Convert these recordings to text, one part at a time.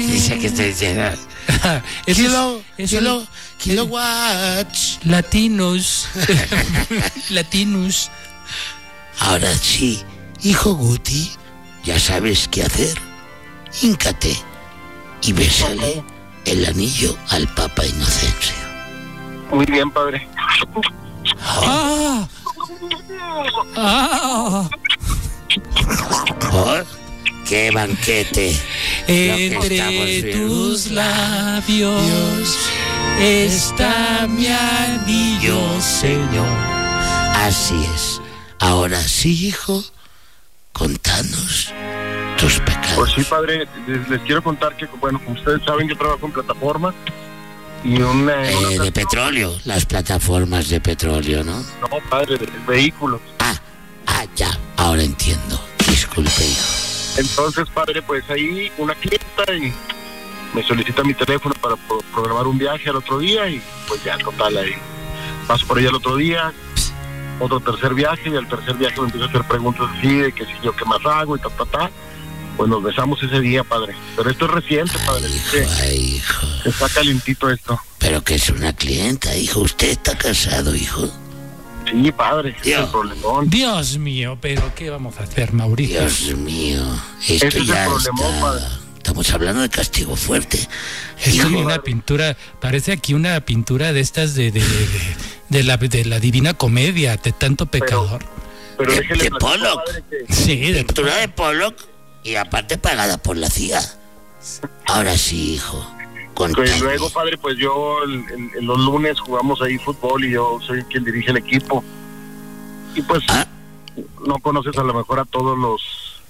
Dice que estoy diciendo. Kilowatts. Latinos. Latinos. Ahora sí, hijo Guti, ya sabes qué hacer. Híncate y bésale el anillo al Papa Inocencio. Muy bien, padre. ¡Ah! ¡Ah! Oh, ¡qué banquete! Entre tus labios está mi anillo, Señor. Así es. Ahora sí, hijo, contanos tus pecados. Pues sí, padre, les quiero contar que, bueno, como ustedes saben, yo trabajo en plataforma y de petróleo, las plataformas de petróleo, ¿no? No, padre, de vehículos. Ya, ahora entiendo. Disculpe, hijo. Entonces, padre, pues ahí una clienta y me solicita mi teléfono para programar un viaje al otro día y pues ya, total, ahí paso por ella el otro día, otro tercer viaje, y al tercer viaje me empieza a hacer preguntas así de que si yo qué más hago y pues nos besamos ese día, padre. Pero esto es reciente, padre. Hijo. Está calientito esto. Pero que es una clienta, hijo. ¿Usted está casado, hijo? Sí, padre, es el problemón. Dios mío, pero ¿qué vamos a hacer, Mauricio? Dios mío, esto ya está... Estamos hablando de castigo fuerte. Es como una pintura, parece aquí una pintura de estas de la Divina Comedia, de tanto pecador. Pero de Pollock. Sí, de pintura de Pollock y aparte pagada por la CIA. Ahora sí, hijo. Pues luego, padre, pues yo los lunes jugamos ahí fútbol y yo soy quien dirige el equipo. Y pues no conoces a lo mejor a todos los...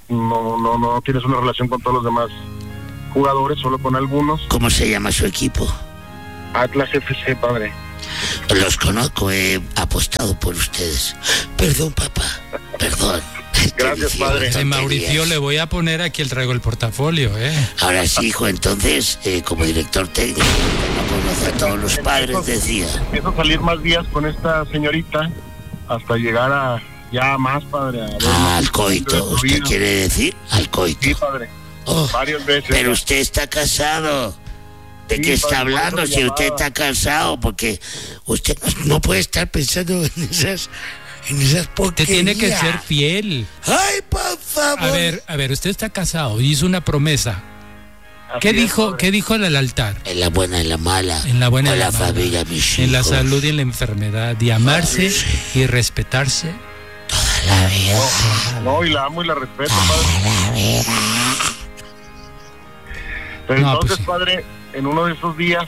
No tienes una relación con todos los demás jugadores, solo con algunos. ¿Cómo se llama su equipo? Atlas FC, padre. Los conozco, he apostado por ustedes. Perdón, papá, perdón. Gracias, padre. A Mauricio le voy a poner aquí traigo el portafolio, Ahora sí, hijo, entonces, como director técnico, no conoce a todos los padres, decía. Empiezo a salir más días con esta señorita hasta llegar a ya más, padre. Al coito, ¿usted quiere decir? Al coito. Sí, padre. Varias veces. Pero usted está casado. ¿De qué está hablando si usted está casado? Porque usted no puede estar pensando en esas porquerías. Usted tiene que ser fiel. ¡Ay, por favor! A ver, usted está casado y hizo una promesa. ¿Qué dijo en el altar? En la buena y en la mala. En la buena y en la familia, mis hijos. En la salud y en la enfermedad. De amarse y respetarse. Toda la vida. No, y la amo y la respeto, padre. Toda la vida. Pero No, entonces, pues sí. padre, en uno de esos días,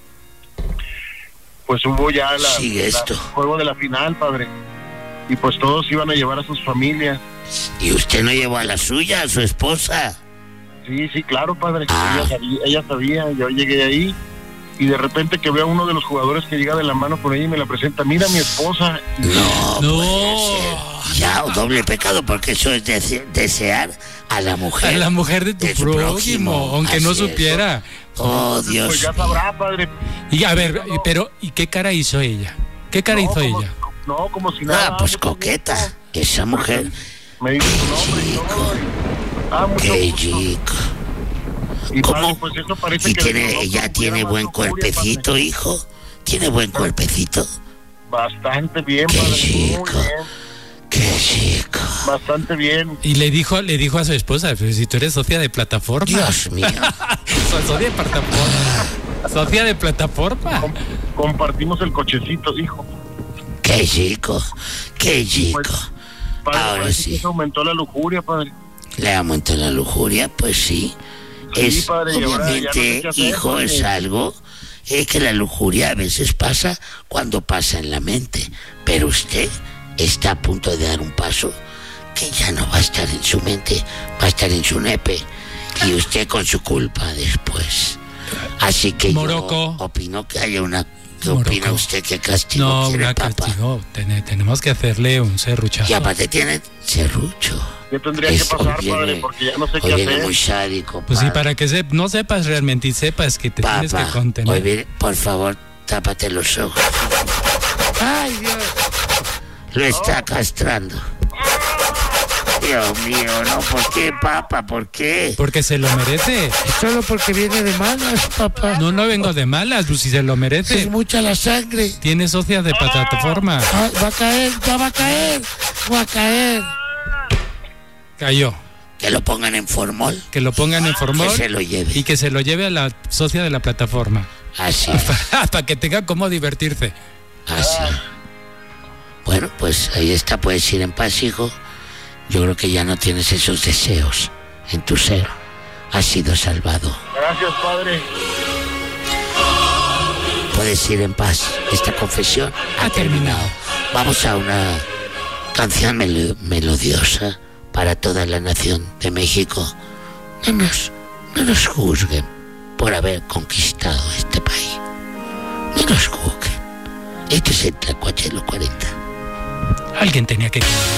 pues hubo ya el juego de la final, padre. Y pues todos iban a llevar a sus familias. ¿Y usted no llevó a la suya, a su esposa? Sí, claro, padre. Ella sabía, yo llegué ahí y de repente que veo a uno de los jugadores que llega de la mano por ahí y me la presenta. Mira, mi esposa. No. Ya, doble pecado, porque eso es desear a la mujer. A la mujer de tu prójimo, aunque no supiera. Oh, Dios. Pues ya sabrá, padre. Y a ver, pero ¿y qué cara hizo ella? ¿Qué cara hizo ella? No, como si nada. Pues coqueta. Esa mujer. Me dijo su nombre. Qué chico. Y ¿Cómo? Padre, pues eso parece que ella tiene buen cuerpecito, padre. Hijo. ¿Tiene buen cuerpecito? Bastante bien, qué padre. Chico. Muy bien. Qué chico. Bastante bien. Y le dijo a su esposa, pues, si tú eres socia de plataforma. Dios mío. Socia de plataforma. Socia de plataforma. Compartimos el cochecito, hijo. Qué chico. Qué chico. Pues, padre, ahora sí. ¿Le aumentó la lujuria, padre? ¿Le aumentó la lujuria? Pues sí. Sí, padre, obviamente, no sé hijo, padre. Es algo que la lujuria a veces pasa cuando pasa en la mente. Pero usted está a punto de dar un paso que ya no va a estar en su mente, va a estar en su nepe. Y usted con su culpa después. Así que Morocco. yo opino que haya una... ¿Qué opina usted que castigo no, quiere, una papá? Castigo. Tenemos que hacerle un serruchazo. Y aparte tiene serrucho. ¿Qué tendría que pasar, padre? Porque ya no sé qué hacer. Muy sádico, pues sí, para que no sepas realmente y sepas que te tienes que contener. Hoy viene, por favor, tápate los ojos. ¡Ay, Dios! Lo está castrando. Dios mío, no, ¿por qué, papá? ¿Por qué? Porque se lo merece. Solo porque viene de malas, papá. No vengo de malas, pues si se lo merece. Es mucha la sangre. Tiene socias de plataforma. Ah, va a caer, ya va a caer. Va a caer. Cayó. Que lo pongan en formol. Que lo pongan en formol. Que se lo lleve. Y que se lo lleve a la socia de la plataforma. Así es. Para que tenga cómo divertirse. Así. Bueno, pues ahí está, puedes ir en paz, hijo. Yo creo que ya no tienes esos deseos en tu ser. Has sido salvado. Gracias, padre. Puedes ir en paz. Esta confesión ha terminado. Vamos a una canción melodiosa para toda la nación de México. No nos juzguen por haber conquistado este país. No nos juzguen. Este es el Tlacuachelo 40. Alguien tenía que...